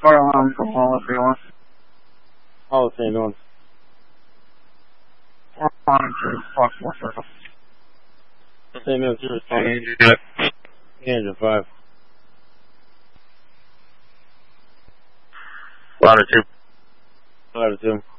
Fire alarm for Hollis, Wheeler. Hollis, how you doing? 412, Foxmore Circle. Same as yours, Andrew 5. Louder 2. Louder 2.